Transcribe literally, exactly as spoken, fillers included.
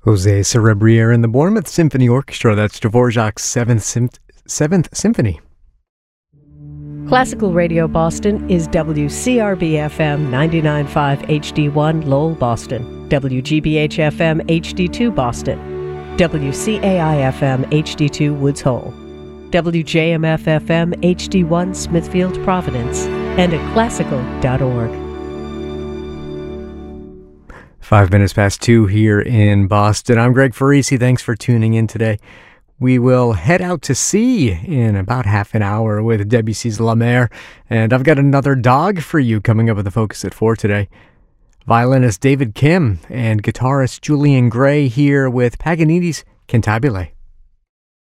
Jose Cerebrier and the Bournemouth Symphony Orchestra. That's Dvorak's Seventh, Sym- Seventh Symphony. Classical Radio Boston is W C R B F M ninety-nine point five H D one Lowell, Boston, W G B H F M H D two Boston, W C A I F M H D two Woods Hole, W J M F F M H D one Smithfield, Providence, and at classical dot org. Five minutes past two here in Boston. I'm Greg Farisi. Thanks for tuning in today. We will head out to sea in about half an hour with Debussy's La Mer, and I've got another dog for you coming up with the focus at four today. Violinist David Kim and guitarist Julian Gray here with Paganini's Cantabile.